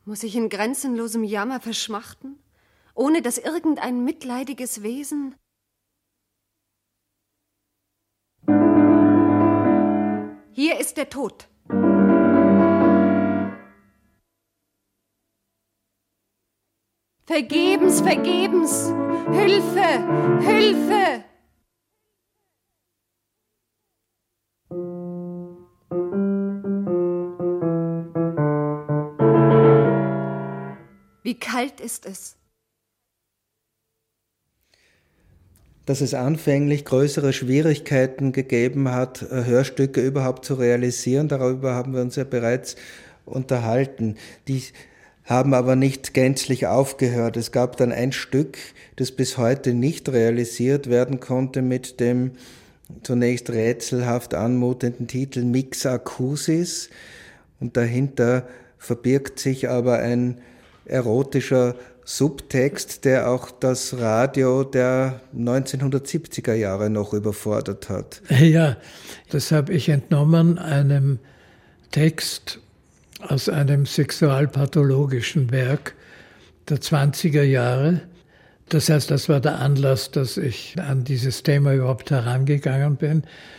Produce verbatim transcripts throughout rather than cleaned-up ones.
Muss ich in grenzenlosem Jammer verschmachten, ohne dass irgendein mitleidiges Wesen... Hier ist der Tod. Vergebens, vergebens! Hilfe, Hilfe! Wie kalt ist es. Dass es anfänglich größere Schwierigkeiten gegeben hat, Hörstücke überhaupt zu realisieren, darüber haben wir uns ja bereits unterhalten. Die haben aber nicht gänzlich aufgehört. Es gab dann ein Stück, das bis heute nicht realisiert werden konnte, mit dem zunächst rätselhaft anmutenden Titel Mix Accusis. Und dahinter verbirgt sich aber ein erotischer Subtext, der auch das Radio der neunzehnhundertsiebziger Jahre noch überfordert hat. Ja, das habe ich entnommen einem Text aus einem sexualpathologischen Werk der zwanziger Jahre. Das heißt, das war der Anlass, dass ich an dieses Thema überhaupt herangegangen bin.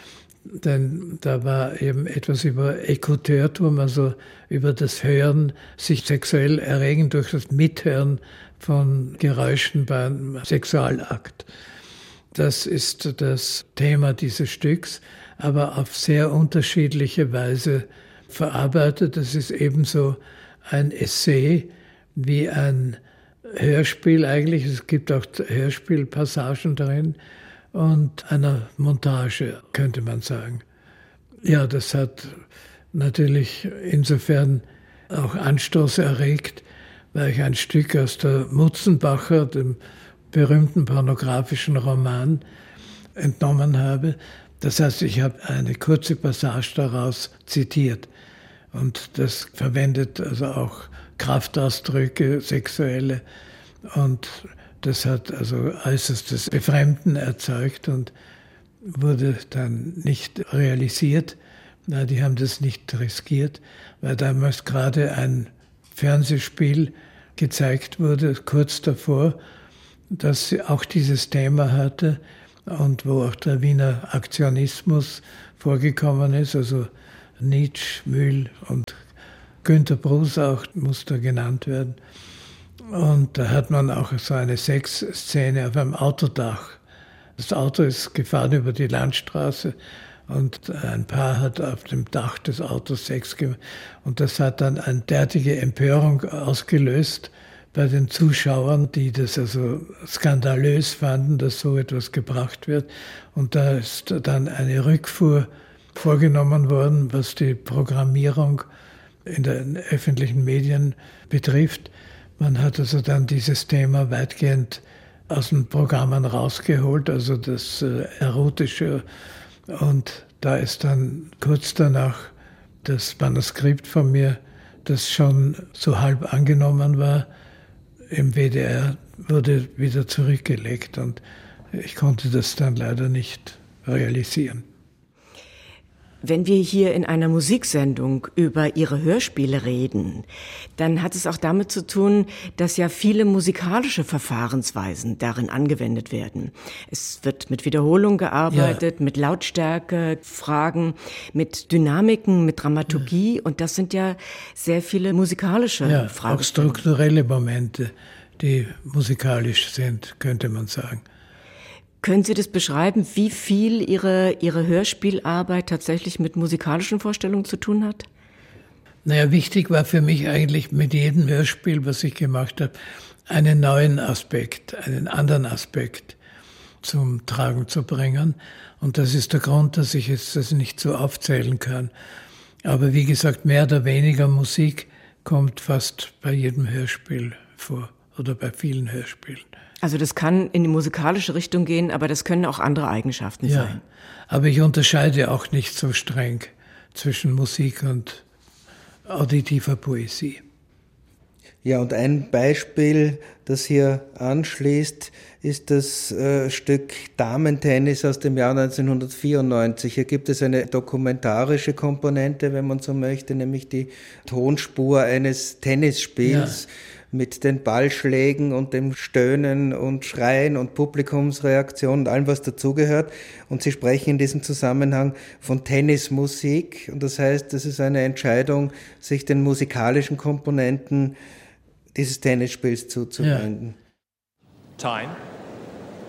Denn da war eben etwas über Écouteurtum, also über das Hören, sich sexuell erregen durch das Mithören von Geräuschen beim Sexualakt. Das ist das Thema dieses Stücks, aber auf sehr unterschiedliche Weise verarbeitet. Das ist ebenso ein Essay wie ein Hörspiel eigentlich. Es gibt auch Hörspielpassagen darin. Und einer Montage, könnte man sagen. Ja, das hat natürlich insofern auch Anstoß erregt, weil ich ein Stück aus der Mutzenbacher, dem berühmten pornografischen Roman, entnommen habe. Das heißt, ich habe eine kurze Passage daraus zitiert. Und das verwendet also auch Kraftausdrücke, sexuelle, und das hat also äußerstes Befremden erzeugt und wurde dann nicht realisiert. Na, die haben das nicht riskiert, weil damals gerade ein Fernsehspiel gezeigt wurde, kurz davor, das auch dieses Thema hatte und wo auch der Wiener Aktionismus vorgekommen ist, also Nietzsche, Mühl und Günter Brus auch muss da genannt werden. Und da hat man auch so eine Sexszene auf einem Autodach. Das Auto ist gefahren über die Landstraße und ein Paar hat auf dem Dach des Autos Sex gemacht. Und das hat dann eine derartige Empörung ausgelöst bei den Zuschauern, die das also skandalös fanden, dass so etwas gebracht wird. Und da ist dann eine Rückfuhr vorgenommen worden, was die Programmierung in den öffentlichen Medien betrifft. Man hat also dann dieses Thema weitgehend aus den Programmen rausgeholt, also das äh, Erotische. Und da ist dann kurz danach das Manuskript von mir, das schon so halb angenommen war, im W D R, wurde wieder zurückgelegt. Und ich konnte das dann leider nicht realisieren. Wenn wir hier in einer Musiksendung über Ihre Hörspiele reden, dann hat es auch damit zu tun, dass ja viele musikalische Verfahrensweisen darin angewendet werden. Es wird mit Wiederholung gearbeitet, ja, mit Lautstärke, Fragen, mit Dynamiken, mit Dramaturgie, ja, und das sind ja sehr viele musikalische ja, Fragen. Auch strukturelle Momente, die musikalisch sind, könnte man sagen. Können Sie das beschreiben, wie viel Ihre, Ihre Hörspielarbeit tatsächlich mit musikalischen Vorstellungen zu tun hat? Naja, wichtig war für mich eigentlich mit jedem Hörspiel, was ich gemacht habe, einen neuen Aspekt, einen anderen Aspekt zum Tragen zu bringen. Und das ist der Grund, dass ich jetzt das nicht so aufzählen kann. Aber wie gesagt, mehr oder weniger Musik kommt fast bei jedem Hörspiel vor oder bei vielen Hörspielen. Also das kann in die musikalische Richtung gehen, aber das können auch andere Eigenschaften ja, sein. Aber ich unterscheide auch nicht so streng zwischen Musik und auditiver Poesie. Ja, und ein Beispiel, das hier anschließt, ist das äh, Stück Damentennis aus dem Jahr neunzehnhundertvierundneunzig. Hier gibt es eine dokumentarische Komponente, wenn man so möchte, nämlich die Tonspur eines Tennisspiels. Ja. Mit den Ballschlägen und dem Stöhnen und Schreien und Publikumsreaktion und allem, was dazugehört. Und Sie sprechen in diesem Zusammenhang von Tennismusik. Und das heißt, das ist eine Entscheidung, sich den musikalischen Komponenten dieses Tennisspiels zuzuwenden. Ja. Time.